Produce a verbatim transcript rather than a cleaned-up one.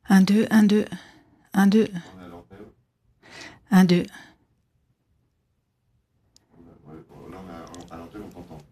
Un, deux, un, deux. Un, deux. On est à l'antenne. Un, deux. On a- ouais, bon, là, on a- à l'antenne, on t'entend.